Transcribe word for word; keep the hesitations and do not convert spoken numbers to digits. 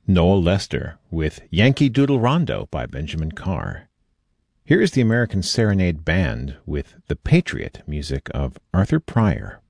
Noel Lester with Yankee Doodle Rondo by Benjamin Carr. Here is the American Serenade Band with The Patriot, music of Arthur Pryor.